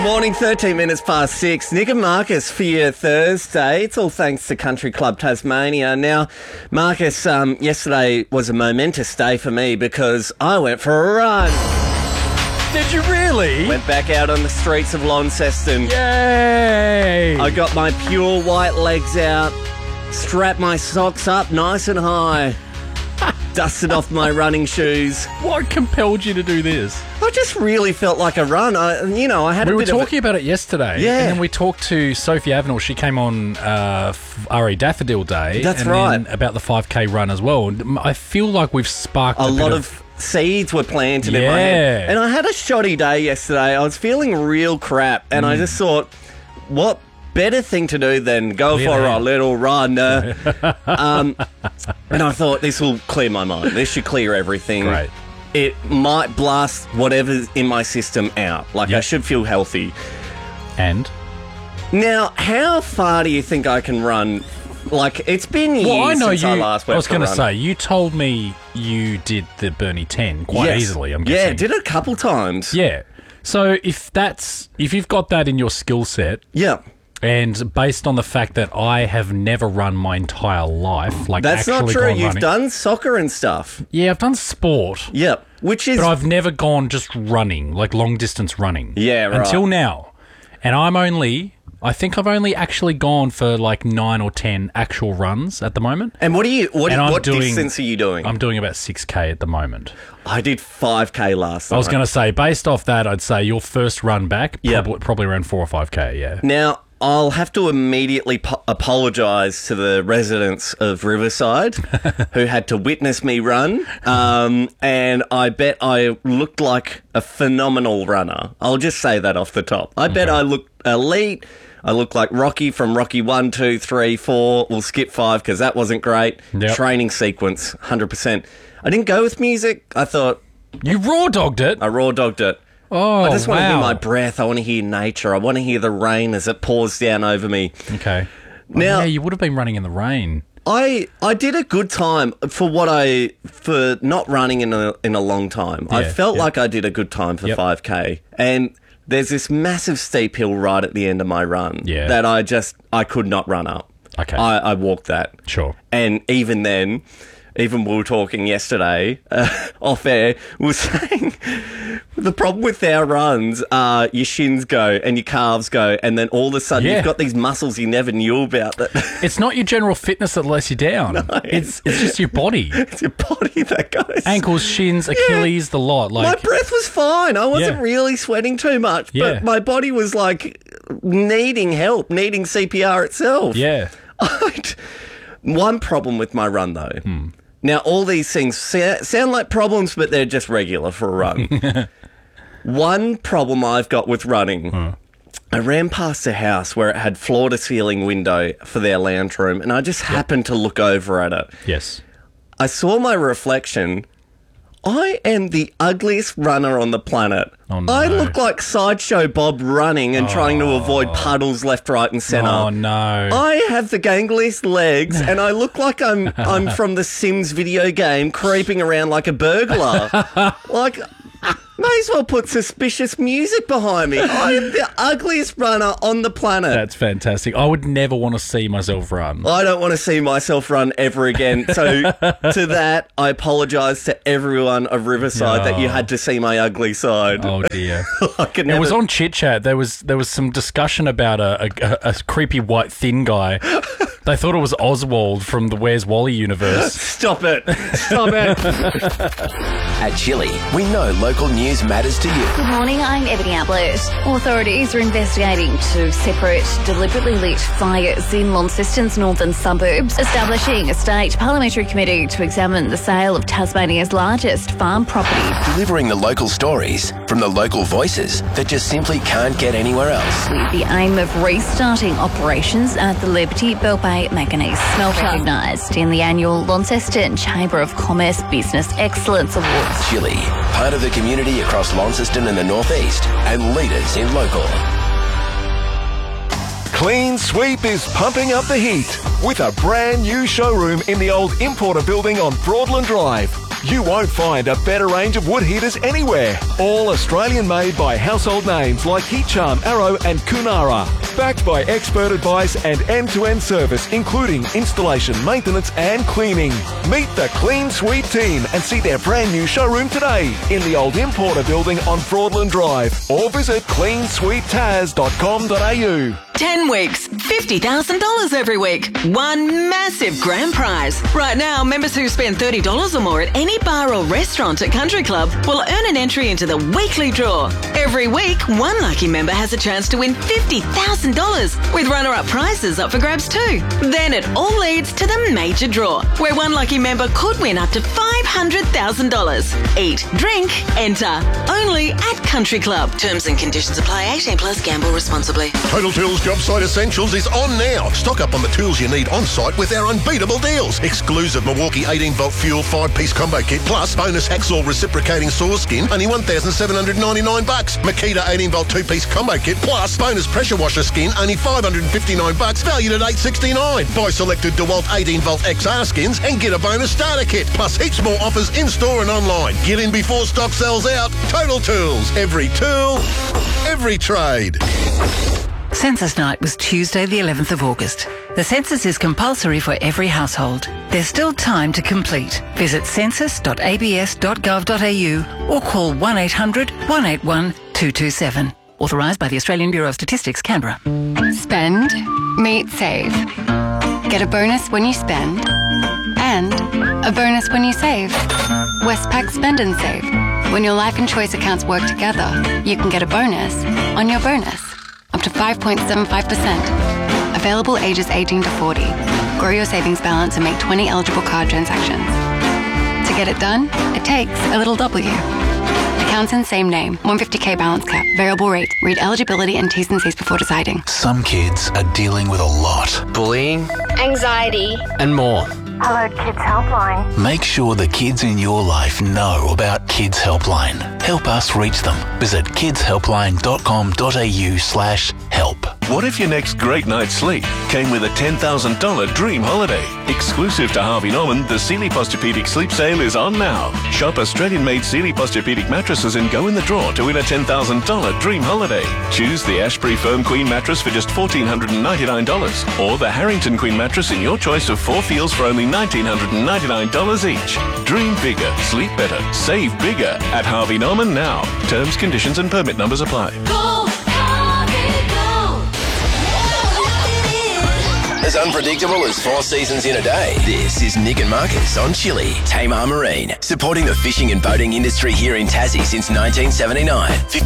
morning, 13 minutes past 6. Nick and Marcus for your Thursday. It's all thanks to Country Club Tasmania. Now, Marcus, yesterday was a momentous day for me because I went for a run. Did you really? Went back out on the streets of Launceston. Yay! I got my pure white legs out, strapped my socks up nice and high, dusted off my running shoes. What compelled you to do this? I just really felt like a run. I had We a were bit talking about it yesterday. Yeah. And then we talked to Sophie Avenel. She came on RE Daffodil Day. That's and right. then about the 5K run as well. And I feel like we've sparked a bit lot of seeds were planted in my head. Yeah. And I had a shoddy day yesterday. I was feeling real crap. And I just thought, what better thing to do than go for a little run? And I thought, this will clear my mind. This should clear everything. Great. It might blast whatever's in my system out. Like, I should feel healthy. And? Now, how far do you think I can run? Like, it's been years Well, I know since you. I last went I was for a going to run. say, you told me you did the Burnie 10 quite Yes. easily, I'm Yeah, guessing. did it a couple times. Yeah. So if you've got that in your skill set, Yeah. and based on the fact that I have never run my entire life, like That's actually not true. gone You've running. done soccer and stuff. Yeah, I've done sport, Yep. Which is... but I've never gone just running, like long distance running. Yeah, right. Until now. And I think I've only actually gone for like 9 or 10 actual runs at the moment. And what I'm doing- distance are you doing? I'm doing about 6K at the moment. I did 5K last night. I was going to say, based off that, I'd say your first run back, Yep. probably around 4 or 5K, yeah. Now, I'll have to immediately apologise to the residents of Riverside who had to witness me run. And I bet I looked like a phenomenal runner. I'll just say that off the top. I bet I looked elite. I look like Rocky from Rocky 1, 2, 3, 4. We'll skip 5 because that wasn't great. Yep. Training sequence, 100%. I didn't go with music. I thought You raw dogged it. I raw dogged it. Oh, I just want to hear wow. my breath. I want to hear nature. I want to hear the rain as it pours down over me. Okay. Now- yeah, you would have been running in the rain. I did a good time for not running in a long time. I Yeah, felt yep. like I did a good time for Yep. 5K. And there's this massive steep hill right at the end of my run Yeah. that I could not run up. Okay. I walked that. Sure. And even then, even we were talking yesterday off air, we were saying the problem with our runs are your shins go and your calves go, and then all of a sudden Yeah. you've got these muscles you never knew about. That It's not your general fitness that lets you down. It's just your body. it's your body that goes. Ankles, shins, Achilles, the lot. My Like, breath was fine. I wasn't Yeah. really sweating too much, Yeah. but my body was like needing help, needing CPR itself. yeah. One problem with my run, though. Now, all these things sound like problems, but they're just regular for a run. One problem I've got with running, I ran past a house where it had floor-to-ceiling window for their lounge room, and I just happened to look over at it. Yes. I saw my reflection. I am the ugliest runner on the planet. Oh, no. I look like Sideshow Bob running and trying to avoid puddles left, right, and centre. Oh, no. I have the gangliest legs, and I look like I'm from the Sims video game, creeping around like a burglar. Like, may as well put suspicious music behind me. I am the ugliest runner on the planet. That's fantastic. I would never want to see myself run. I don't want to see myself run ever again. So to that, I apologise to everyone of Riverside that you had to see my ugly side. Oh, dear. I could It never... was on Chit Chat. There was some discussion about a creepy white thin guy. They thought it was Oswald from the Where's Wally universe. Stop it. Stop it. At Chili, we know local news matters to you. Good morning, I'm Ebony Ablett. Authorities are investigating two separate, deliberately lit fires in Launceston's northern suburbs, establishing a state parliamentary committee to examine the sale of Tasmania's largest farm property. Delivering the local stories from the local voices that just simply can't get anywhere else. With the aim of restarting operations at the Liberty Bell Bay Manganese Smelter, recognised in the annual Launceston Chamber of Commerce Business Excellence Awards. Chili, part of the community across Launceston and the northeast, and leaders in local. Clean Sweep is pumping up the heat with a brand new showroom in the old Importer building on Broadland Drive. You won't find a better range of wood heaters anywhere. All Australian made by household names like Heat Charm, Arrow and Kunara. Backed by expert advice and end-to-end service, including installation, maintenance and cleaning. Meet the Clean Sweep team and see their brand new showroom today in the old Importer building on Broadland Drive, or visit cleansweeptaz.com.au. 10 weeks, $50,000 every week. One massive grand prize. Right now, members who spend $30 or more at any bar or restaurant at Country Club will earn an entry into the weekly draw. Every week, one lucky member has a chance to win $50,000 with runner-up prizes up for grabs too. Then it all leads to the major draw, where one lucky member could win up to $500,000. Eat, drink, enter. Only at Country Club. Terms and conditions apply. 18 plus. Gamble responsibly. Total Tools Job Site Essentials is on now. Stock up on the tools you need on site with our unbeatable deals. Exclusive Milwaukee 18-volt fuel 5-piece combo kit plus bonus Hacksaw reciprocating saw skin, only $1,799. Makita 18-volt 2-piece combo kit plus bonus pressure washer skin, only $559, valued at $869. Buy selected DeWalt 18-volt XR skins and get a bonus starter kit, plus heaps more offers in-store and online. Get in before stock sells out. Total Tools. Every tool, every trade. Census night was Tuesday the 11th of August. The census is compulsory for every household. There's still time to complete. Visit census.abs.gov.au or call 1800 181 227. Authorised by the Australian Bureau of Statistics, Canberra. Spend, meet, save. Get a bonus when you spend and a bonus when you save. Westpac Spend and Save. When your life and choice accounts work together, you can get a bonus on your bonus. Up to 5.75%. Available ages 18 to 40. Grow your savings balance and make 20 eligible card transactions. To get it done, it takes a little W. Accounts in same name. 150k balance cap. Variable rate. Read eligibility and T's and C's before deciding. Some kids are dealing with a lot. Bullying, anxiety, and more. Hello Kids Helpline. Make sure the kids in your life know about Kids Helpline. Help us reach them. Visit kidshelpline.com.au/help. What if your next great night's sleep came with a $10,000 dream holiday? Exclusive to Harvey Norman, the Sealy Posturepedic Sleep Sale is on now. Shop Australian-made Sealy Posturepedic mattresses and go in the draw to win a $10,000 dream holiday. Choose the Ashbury Firm Queen mattress for just $1,499 or the Harrington Queen mattress in your choice of 4 feels for only $1,999 each. Dream bigger, sleep better, save bigger at Harvey Norman now. Terms, conditions and permit numbers apply. As unpredictable as 4 seasons in a day, this is Nick and Marcus on Chili. Tamar Marine, supporting the fishing and boating industry here in Tassie since 1979.